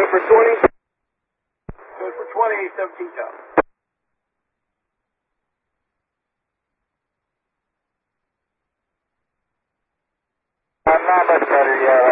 for 20. Good for 20, 17 top. Not much better yet.